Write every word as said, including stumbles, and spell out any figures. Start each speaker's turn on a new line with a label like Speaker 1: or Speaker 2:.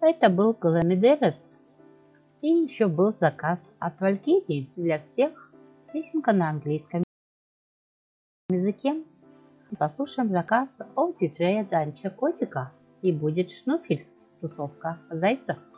Speaker 1: Это был Гленидерес. И еще был заказ от Валькирии для всех. Песенка на английском языке. Послушаем заказ от диджея Данча Котика. И будет шнуфель, тусовка зайцев.